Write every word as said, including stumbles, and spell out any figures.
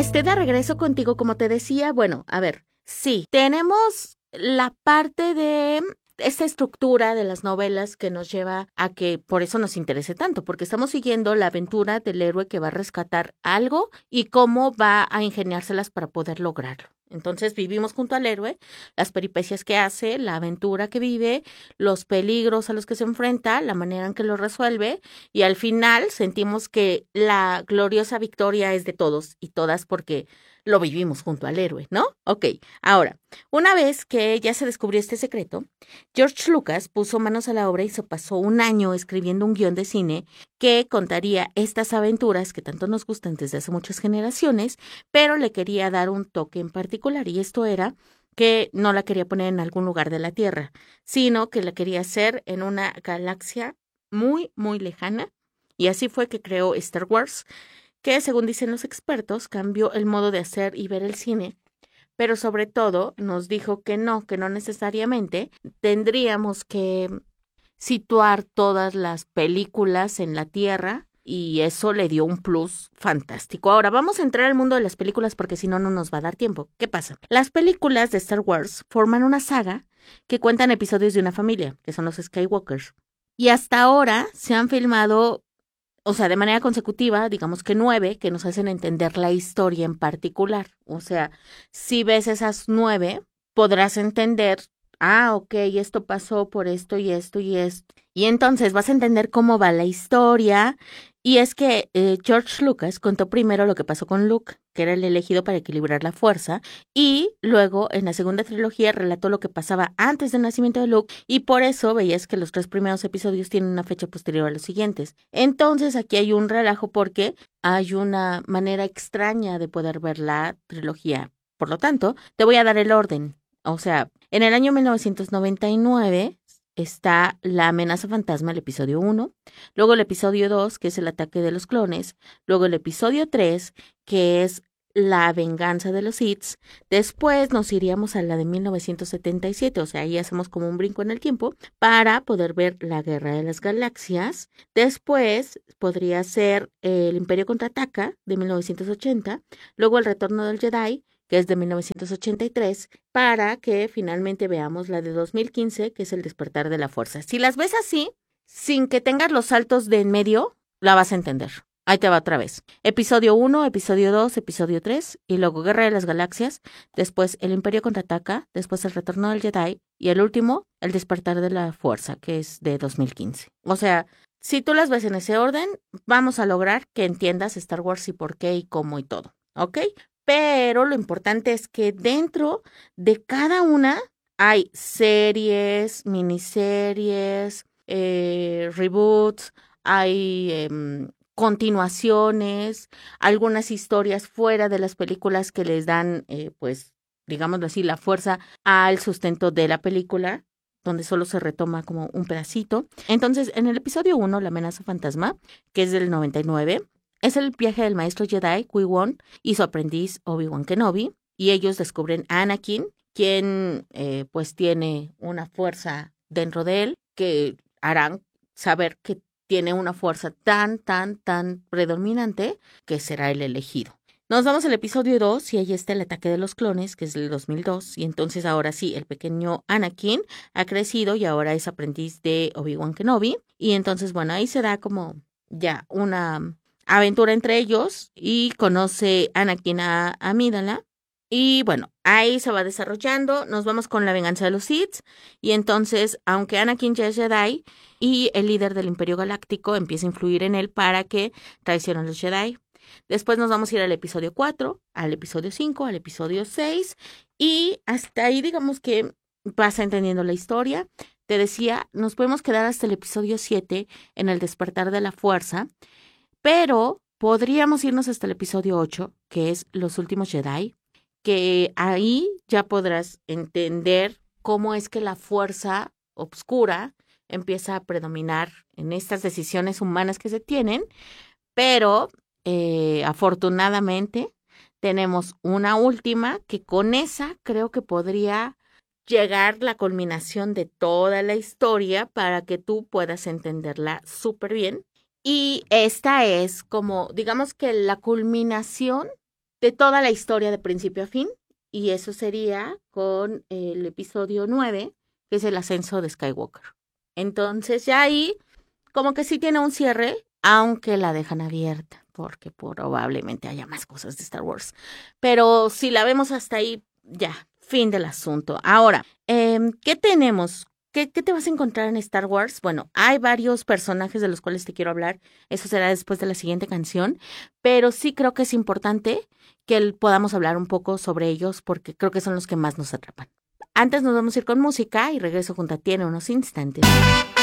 Este, de regreso contigo, como te decía, bueno, a ver, sí, tenemos la parte de esta estructura de las novelas que nos lleva a que por eso nos interese tanto, porque estamos siguiendo la aventura del héroe que va a rescatar algo y cómo va a ingeniárselas para poder lograrlo. Entonces vivimos junto al héroe, las peripecias que hace, la aventura que vive, los peligros a los que se enfrenta, la manera en que lo resuelve y al final sentimos que la gloriosa victoria es de todos y todas porque lo vivimos junto al héroe, ¿no? Ok, ahora, una vez que ya se descubrió este secreto, George Lucas puso manos a la obra y se pasó un año escribiendo un guión de cine que contaría estas aventuras que tanto nos gustan desde hace muchas generaciones, pero le quería dar un toque en particular y esto era que no la quería poner en algún lugar de la Tierra, sino que la quería hacer en una galaxia muy, muy lejana y así fue que creó Star Wars, que según dicen los expertos cambió el modo de hacer y ver el cine, pero sobre todo nos dijo que no, que no necesariamente tendríamos que situar todas las películas en la Tierra y eso le dio un plus fantástico. Ahora vamos a entrar al mundo de las películas porque si no, no nos va a dar tiempo. ¿Qué pasa? Las películas de Star Wars forman una saga que cuentan episodios de una familia, que son los Skywalkers. Y hasta ahora se han filmado, o sea, de manera consecutiva, digamos que nueve, que nos hacen entender la historia en particular. O sea, si ves esas nueve, podrás entender, ah, ok, esto pasó por esto y esto y esto. Y entonces vas a entender cómo va la historia. Y es que eh, George Lucas contó primero lo que pasó con Luke, que era el elegido para equilibrar la fuerza, y luego en la segunda trilogía relató lo que pasaba antes del nacimiento de Luke, y por eso veías que los tres primeros episodios tienen una fecha posterior a los siguientes. Entonces aquí hay un relajo porque hay una manera extraña de poder ver la trilogía. Por lo tanto, te voy a dar el orden. O sea, en el año mil novecientos noventa y nueve está La amenaza fantasma, el episodio uno, luego el episodio dos, que es el ataque de los clones, luego el episodio tres, que es La venganza de los Sith, después nos iríamos a la de mil novecientos setenta y siete, o sea, ahí hacemos como un brinco en el tiempo, para poder ver La Guerra de las Galaxias, después podría ser El Imperio Contraataca, de mil novecientos ochenta, luego El Retorno del Jedi, que es de mil novecientos ochenta y tres, para que finalmente veamos la de dos mil quince, que es El Despertar de la Fuerza. Si las ves así, sin que tengas los saltos de en medio, la vas a entender. Ahí te va otra vez. Episodio uno, episodio dos, episodio tres, y luego Guerra de las Galaxias, después El Imperio Contraataca, después El Retorno del Jedi, y el último, El Despertar de la Fuerza, que es de dos mil quince. O sea, si tú las ves en ese orden, vamos a lograr que entiendas Star Wars y por qué y cómo y todo, ¿ok? Pero lo importante es que dentro de cada una hay series, miniseries, eh, reboots, hay eh, continuaciones, algunas historias fuera de las películas que les dan, eh, pues, digámoslo así, la fuerza al sustento de la película, donde solo se retoma como un pedacito. Entonces, en el episodio uno, La amenaza fantasma, que es del noventa y nueve, es el viaje del maestro Jedi, Qui-Gon, y su aprendiz Obi-Wan Kenobi, y ellos descubren a Anakin, quien eh, pues tiene una fuerza dentro de él, que harán saber que tiene una fuerza tan, tan, tan predominante que será el elegido. Nos vamos al episodio dos y ahí está el ataque de los clones, que es del dos mil dos, y entonces ahora sí, el pequeño Anakin ha crecido y ahora es aprendiz de Obi-Wan Kenobi, y entonces, bueno, ahí se da como ya una aventura entre ellos y conoce Anakin a Amidala. Y bueno, ahí se va desarrollando, nos vamos con La venganza de los Sith y entonces, aunque Anakin ya es Jedi y el líder del Imperio Galáctico empieza a influir en él para que traicione a los Jedi. Después nos vamos a ir al episodio cuatro, al episodio cinco, al episodio seis y hasta ahí digamos que vas entendiendo la historia. Te decía, nos podemos quedar hasta el episodio siete en El Despertar de la Fuerza, pero podríamos irnos hasta el episodio ocho, que es Los Últimos Jedi, que ahí ya podrás entender cómo es que la fuerza oscura empieza a predominar en estas decisiones humanas que se tienen, pero eh, afortunadamente tenemos una última que con esa creo que podría llegar la culminación de toda la historia para que tú puedas entenderla súper bien. Y esta es como, digamos que la culminación de toda la historia de principio a fin, y eso sería con el episodio nueve, que es el ascenso de Skywalker. Entonces ya ahí como que sí tiene un cierre, aunque la dejan abierta, porque probablemente haya más cosas de Star Wars. Pero si la vemos hasta ahí, ya, fin del asunto. Ahora, eh, ¿qué tenemos? ¿Qué, ¿Qué te vas a encontrar en Star Wars? Bueno, hay varios personajes de los cuales te quiero hablar. Eso será después de la siguiente canción. Pero sí creo que es importante que podamos hablar un poco sobre ellos porque creo que son los que más nos atrapan. Antes nos vamos a ir con música y regreso junto a ti en unos instantes.